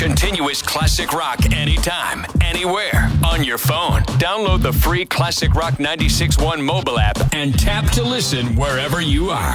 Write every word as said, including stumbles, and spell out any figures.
Continuous classic rock anytime, anywhere, on your phone. Download the free Classic Rock ninety-six point one mobile app and tap to listen wherever you are.